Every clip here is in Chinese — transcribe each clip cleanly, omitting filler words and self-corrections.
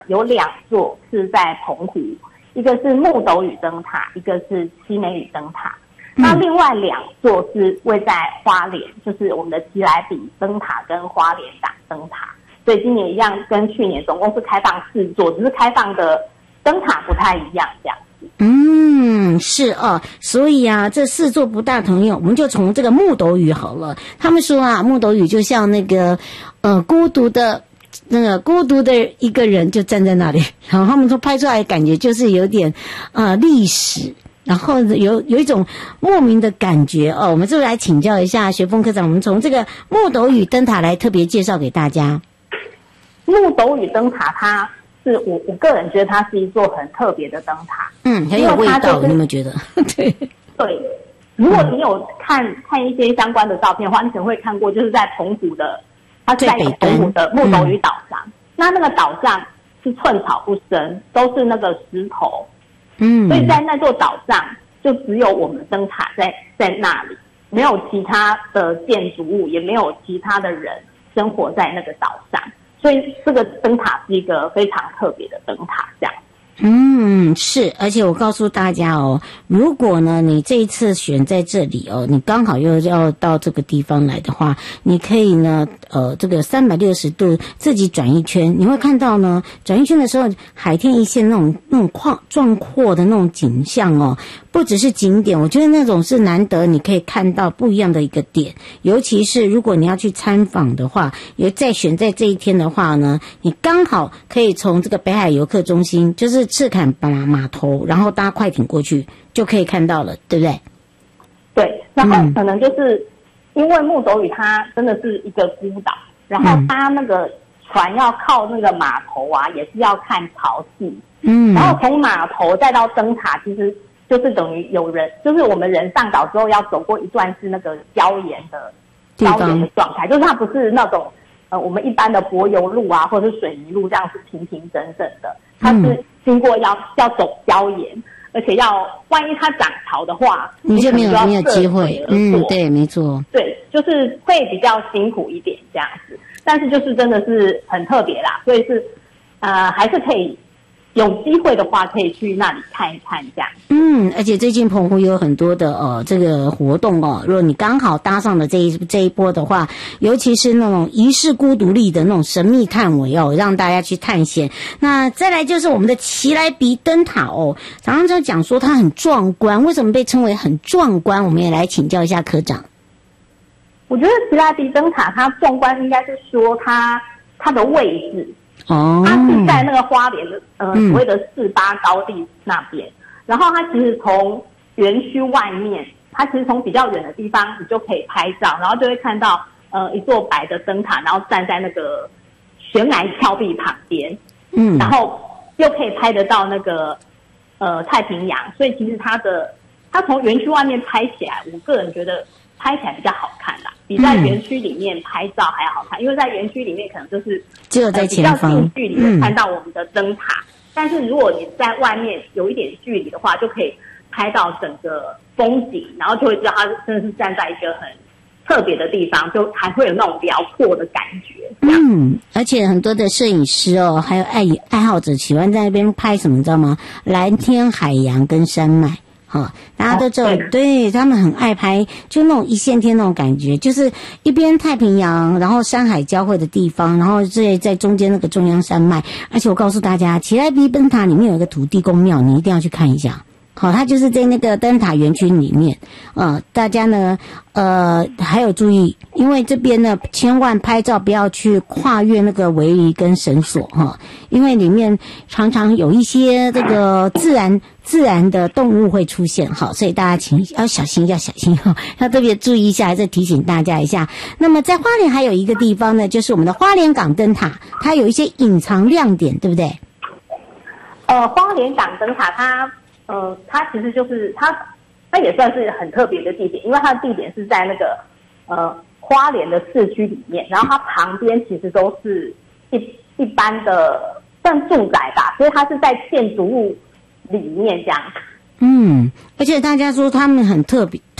有2座是在澎湖，一个是木斗屿灯塔，一个是七美屿灯塔。那另外2座是位在花莲，就是我们的奇莱比灯塔跟花莲港灯塔。所以今年一样，跟去年总共是开放4座，只是开放的灯塔不太一样这样子。 是哦，所以啊，这4座不大同样，我们就从这个木斗屿好了。他们说啊，木斗屿就像那个孤独的一个人就站在那里，然后他们说拍出来的感觉就是有点历史。然后有一种莫名的感觉哦，我们就来请教一下学峰科长，我们从这个木斗屿灯塔来特别介绍给大家。 木斗屿灯塔，它是我个人觉得它是一座很特别的灯塔， 很有味道，你有没有觉得？对， 如果你有看一些相关的照片的话，你可能会看过，就是在澎湖的，它是在澎湖的木斗屿岛上，那个岛上是寸草不生，都是那个石头。所以在那座岛上，就只有我们灯塔在那里，没有其他的建筑物，也没有其他的人生活在那个岛上，所以这个灯塔是一个非常特别的灯塔，这样。 是，而且我告诉大家哦，如果呢你这一次选在这里哦，你刚好又要到这个地方来的话，你可以呢这个360度自己转一圈，你会看到呢转一圈的时候海天一线那种壮阔的那种景象哦，不只是景点，我觉得那种是难得你可以看到不一样的一个点，尤其是如果你要去参访的话，也再选在这一天的话呢，你刚好可以从这个北海游客中心，就是赤坎码头，然后搭快艇过去就可以看到了，对不对？ 对，然后可能就是因为木斗屿它真的是一个孤岛，然后搭那个船要靠那个码头啊，也是要看潮汐，然后从码头再到灯塔，其实就是等于有人，就是我们人上岛之后要走过一段是那个礁岩的状态，就是它不是那种我们一般的柏油路啊或者是水泥路这样是平平整整的，它是经过要走礁岩，而且万一它涨潮的话， 你就没有机会。对，没错。 对，就是会比较辛苦一点这样子，但是就是真的是很特别啦，所以是还是可以有机会的话可以去那里看一看这样。 而且最近澎湖有很多的这个活动哦，如果你刚好搭上了这一波的话，尤其是那种遗世孤独立的那种神秘探尾哦，让大家去探险。那再来就是我们的奇莱比灯塔哦，常常在讲说它很壮观，为什么被称为很壮观？我们也来请教一下科长。 我觉得奇莱比灯塔它壮观应该是说它的位置。它是在那个花莲的所谓的48高地那边，然后它其实从园区外面，它其实从比较远的地方你就可以拍照，然后就会看到一座白的灯塔，然后站在那个悬崖峭壁旁边，然后又可以拍得到那个太平洋，所以其实它从园区外面拍起来，我个人觉得拍起来比较好看啦，比在园区里面拍照还要好看，因为在园区里面可能就是只有在前方比较近距离的看到我们的灯塔，但是如果你在外面有一点距离的话，就可以拍到整个风景，然后就会知道它真的是站在一个很特别的地方，就还会有那种辽阔的感觉。 而且很多的摄影师哦，还有爱好者喜欢在那边拍什么，你知道吗？蓝天、海洋跟山脉。大家都知道，对，他们很爱拍，就那种一线天那种感觉，就是一边太平洋，然后山海交汇的地方，然后在中间那个中央山脉。而且我告诉大家，奇莱比灯塔里面有一个土地公庙，你一定要去看一下。它就是在那个灯塔园区里面，大家呢，还有注意，因为这边呢，千万拍照不要去跨越那个围篱跟绳索因为里面常常有一些这个自然的动物会出现，所以大家要小心要特别注意一下，还是提醒大家一下。那么在花莲还有一个地方呢，就是我们的花莲港灯塔，它有一些隐藏亮点，对不对？ 花莲港灯塔它其实就是它也算是很特别的地点，因为它的地点是在那个花莲的市区里面，然后它旁边其实都是一般的算住宅吧，所以它是在建筑物里面这样。 而且大家说他们很特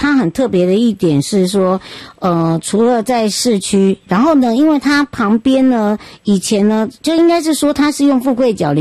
它很特别的一点是说，除了在市区，然后呢，因为它旁边呢，以前呢，就应该是说它是用富贵角